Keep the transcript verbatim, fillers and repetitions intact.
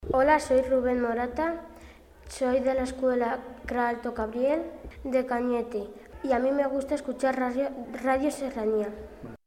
Hola, soy Rubén Morata, soy de la escuela Cra Alto Cabriel de Cañete y a mí me gusta escuchar Radio, Radio Serranía.